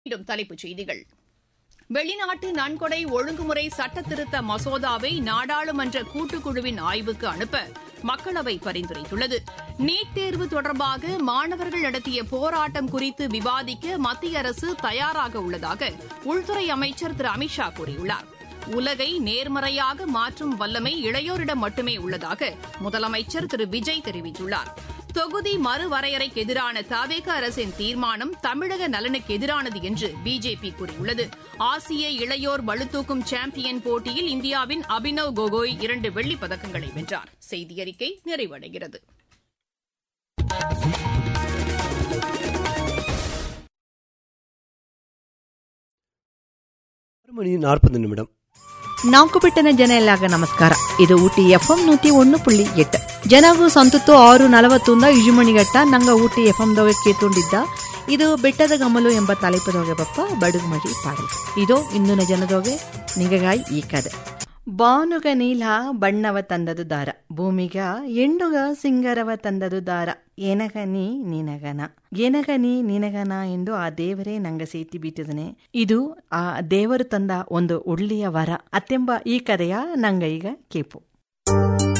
மீண்டும் தலைப்புச் செய்திகள். வெளிநாட்டு நன்கொடை ஒழுங்குமுறை சட்டத்திருத்த மசோதாவை நாடாளுமன்ற கூட்டுக்குழுவின் ஆய்வுக்கு அனுப்ப மக்களவை பரிந்துரைத்துள்ளது. நீட் தேர்வு தொடர்பாக மாணவர்கள் நடத்திய போராட்டம் குறித்து விவாதிக்க மத்திய அரசு தயாராக உள்ளதாக உள்துறை அமைச்சர் திரு அமித் ஷா கூறியுள்ளார். உலகை நேர்மறையாக மாற்றும் வல்லமை இளையோரிடம் மட்டுமே உள்ளதாக முதலமைச்சர் திரு விஜய் தெரிவித்துள்ளார். தொகுதி மறுவரையறைக்கு எதிரான தவேக அரசின் தீர்மானம் தமிழக நலனுக்கு எதிரானது என்று பிஜேபி கூறியுள்ளது. ஆசிய இளையோர் பளுதூக்கும் சாம்பியன் போட்டியில் இந்தியாவின் அபினவ் கோகோய் 2 வெள்ளிப் பதக்கங்களை வென்றார். செய்தியறிக்கை நிறைவடைகிறது. மணி 40 ನಾಲ್ಕು ಬಿಟ್ಟನ ಜನ ಎಲ್ಲಾಗ ನಮಸ್ಕಾರ. ಇದು ಊಟಿ ಎಫ್ಎಂ 101.8 ಜನಗೂ ಸಂತತ್ತು 6:41 ಇಜುಮಣಿಗಟ್ಟ ನಂಗ ಊಟಿ ಎಫ್ಎಂ ದೊಗೆ ಕೇತುಂಡಿದ್ದ. ಇದು ಬೆಟ್ಟದ ಗಮಲು ಎಂಬ ತಲೆಪದೊಗೆ ಬಪ್ಪ ಬಡುಗು ಮಡಿ ಪಾಡಲು. ಇದು ಇಂದಿನ ಜನದೊಗೆ ನಿಗಗಾಯಿ ಈ ಕದೆ. ಬಾನುಗ ನೀಲ ಬಣ್ಣವ ತಂದದು ದಾರ, ಭೂಮಿಗ ಹೆಣ್ಣುಗ ಸಿಂಗರವ ತಂದದು ದಾರ. ಎನಗನಿ ನಿನಗನ ಎನಗನಿ ನಿನಗನ ಎಂದು ಆ ದೇವರೇ ನಂಗ ಸೇತಿ ಬಿಟ್ಟಿದನೆ. ಇದು ಆ ದೇವರು ತಂದ ಒಂದು ಒಳ್ಳೆಯ ವರ ಅತ್ತೆಂಬ ಈ ಕಥೆಯ ನಂಗ ಈಗ ಕೇಪು.